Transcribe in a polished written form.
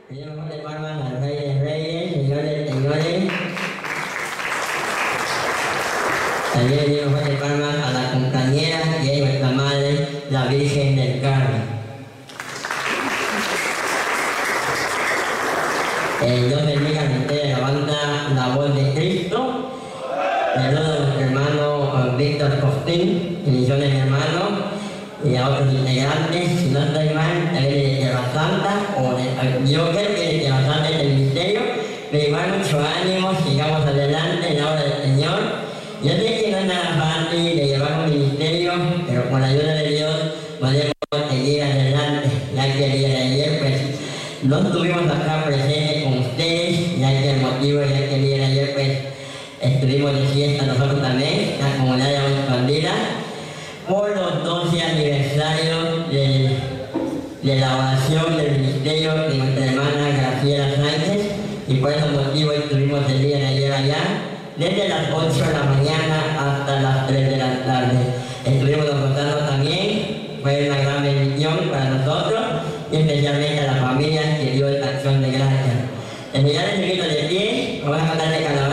Dios de palmas al Rey de Reyes, Señor de Señores. También dimos de palmas a la compañera que es nuestra Madre, la Virgen del Carmen. Dios bendiga a ustedes de la banda La Voz de Cristo. Saludos a nuestro hermano Víctor Costín, bendiciones hermanos, y a otros integrantes, si no estoy mal, también de Tierra Santa, yo creo que de Tierra Santa es el misterio, pero igual mucho ánimo, sigamos adelante en la obra del Señor. Yo sé que no es nada fácil de llevar un ministerio, pero con la ayuda de Dios podemos seguir adelante, ya que el día de ayer pues no estuvimos acá presentes con ustedes, ya que el motivo, ya que el día de ayer pues estuvimos de fiesta nosotros también, la comunidad de la expandida, por los 12 aniversarios de la oración del ministerio de nuestra hermana Graciela Sánchez, y por ese motivo estuvimos el día de ayer allá, desde las 8 de la mañana hasta las 3 de la tarde. Estuvimos nosotros también, fue una gran bendición para nosotros, y especialmente a la familia que dio esta acción de gracia. En lugar de seguirnos de pie, vamos a cantar de calabaza.